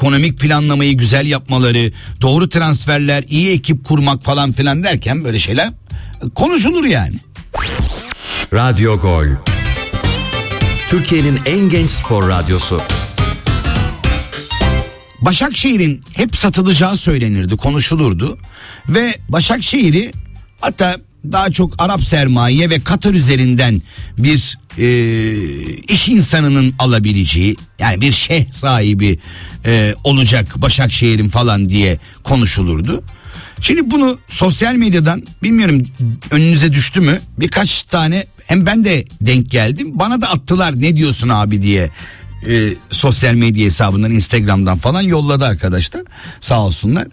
ekonomik planlamayı güzel yapmaları, doğru transferler, iyi ekip kurmak falan filan derken böyle şeyler konuşulur yani. Radyo Gol, Türkiye'nin en genç spor radyosu. Başakşehir'in hep satılacağı söylenirdi, konuşulurdu ve Başakşehir'i hatta daha çok Arap sermaye ve Katar üzerinden bir iş insanının alabileceği, yani bir şeyh sahibi olacak Başakşehir'in falan diye konuşulurdu. Şimdi bunu sosyal medyadan, bilmiyorum önünüze düştü mü, birkaç tane, hem ben de denk geldim, bana da attılar ne diyorsun abi diye. Sosyal medya hesabından, Instagram'dan falan yolladı arkadaşlar, sağ olsunlar.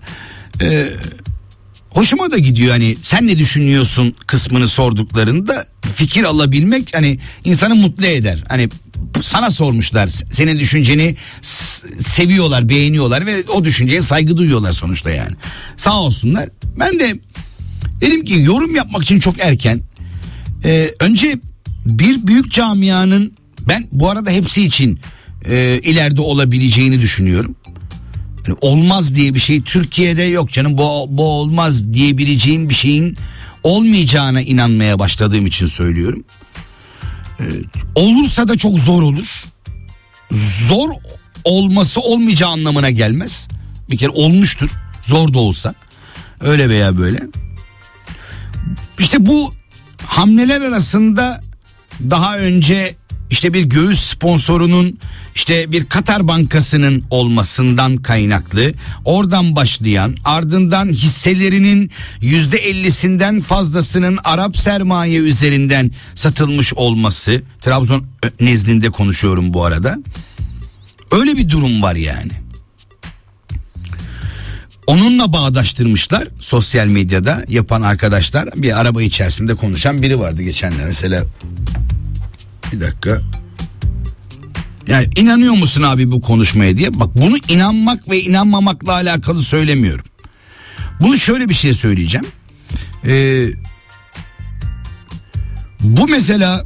Hoşuma da gidiyor, hani sen ne düşünüyorsun kısmını sorduklarında fikir alabilmek hani insanı mutlu eder. Hani sana sormuşlar, senin düşünceni seviyorlar, beğeniyorlar ve o düşünceye saygı duyuyorlar sonuçta yani. Sağ olsunlar. Ben de dedim ki yorum yapmak için çok erken. Önce bir büyük camianın, ben bu arada hepsi için ileride olabileceğini düşünüyorum. Yani olmaz diye bir şey Türkiye'de yok canım, bu olmaz diyebileceğim bir şeyin olmayacağına inanmaya başladığım için söylüyorum. Olursa da çok zor olur. Zor olması olmayacağı anlamına gelmez. Bir kere olmuştur, zor da olsa, öyle veya böyle. İşte bu hamleler arasında daha önce işte bir göğüs sponsorunun, işte bir Katar bankasının olmasından kaynaklı, oradan başlayan, ardından hisselerinin %50'sinden fazlasının Arap sermaye üzerinden satılmış olması, Trabzon nezdinde konuşuyorum bu arada, öyle bir durum var yani. Onunla bağdaştırmışlar sosyal medyada yapan arkadaşlar. Bir araba içerisinde konuşan biri vardı geçenler mesela. Bir dakika. Yani inanıyor musun abi bu konuşmaya diye. Bak, bunu inanmak ve inanmamakla alakalı söylemiyorum. Bunu şöyle bir şey söyleyeceğim. Bu mesela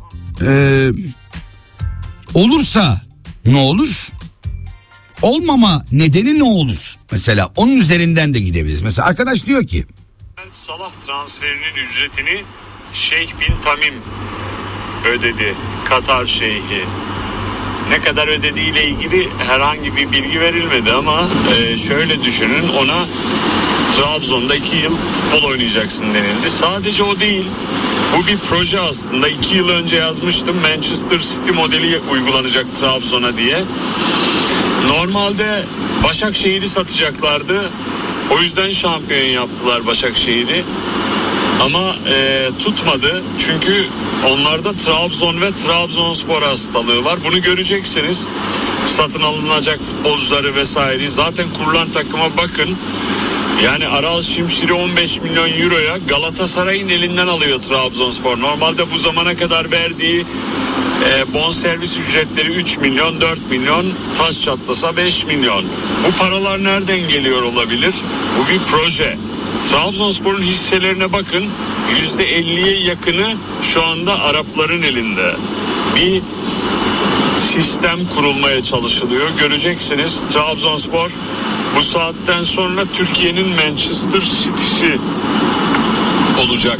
olursa ne olur? Olmama nedeni ne olur? Mesela onun üzerinden de gidebiliriz. Mesela arkadaş diyor ki Salah transferinin ücretini Şeyh bin Tamim ödedi. Katar şeyhi. Ne kadar ödediğiyle ilgili herhangi bir bilgi verilmedi ama şöyle düşünün, ona Trabzon'da 2 yıl futbol oynayacaksın denildi. Sadece o değil, bu bir proje aslında. 2 yıl önce yazmıştım, Manchester City modeli uygulanacak Trabzon'a diye. Normalde Başakşehir'i satacaklardı, o yüzden şampiyon yaptılar Başakşehir'i. Ama tutmadı çünkü onlarda Trabzon ve Trabzonspor hastalığı var. Bunu göreceksiniz. Satın alınacak futbolcuları vesaire. Zaten kurulan takıma bakın. Yani Aral Şimşir'i 15 milyon euroya Galatasaray'ın elinden alıyor Trabzonspor. Normalde bu zamana kadar verdiği bonservis ücretleri 3 milyon, 4 milyon, taş çatlasa 5 milyon. Bu paralar nereden geliyor olabilir? Bu bir proje. Trabzonspor'un hisselerine bakın, %50'ye yakını şu anda Arapların elinde. Bir sistem kurulmaya çalışılıyor. Göreceksiniz, Trabzonspor bu saatten sonra Türkiye'nin Manchester City'si olacak.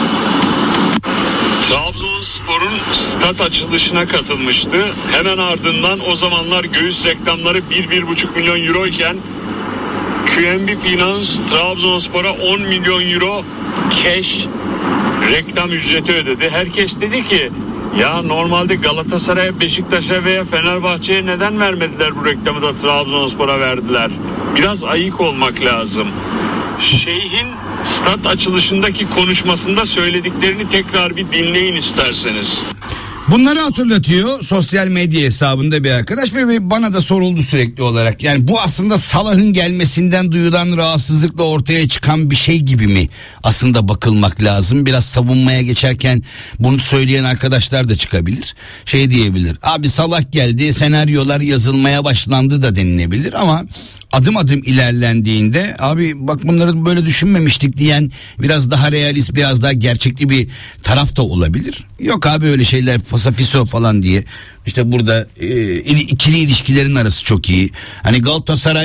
Trabzonspor'un stat açılışına katılmıştı. Hemen ardından, o zamanlar göğüs reklamları 1-1,5 milyon euro iken QNB Finans Trabzonspor'a 10 milyon euro cash reklam ücreti ödedi. Herkes dedi ki ya normalde Galatasaray'a, Beşiktaş'a veya Fenerbahçe'ye neden vermediler bu reklamı da Trabzonspor'a verdiler? Biraz ayık olmak lazım. Şeyh'in stat açılışındaki konuşmasında söylediklerini tekrar bir dinleyin isterseniz. Bunları hatırlatıyor sosyal medya hesabında bir arkadaş ve bana da soruldu sürekli olarak. Yani bu aslında Salah'ın gelmesinden duyulan rahatsızlıkla ortaya çıkan bir şey gibi mi aslında bakılmak lazım? Biraz savunmaya geçerken bunu söyleyen arkadaşlar da çıkabilir. Şey diyebilir, abi Salah geldi, senaryolar yazılmaya başlandı da denilebilir ama adım adım ilerlendiğinde abi bak bunları böyle düşünmemiştik diyen biraz daha realist, biraz daha gerçekçi bir taraf da olabilir. Yok abi öyle şeyler fasafiso falan diye. İşte burada ikili ilişkilerin arası çok iyi. Hani Galatasaray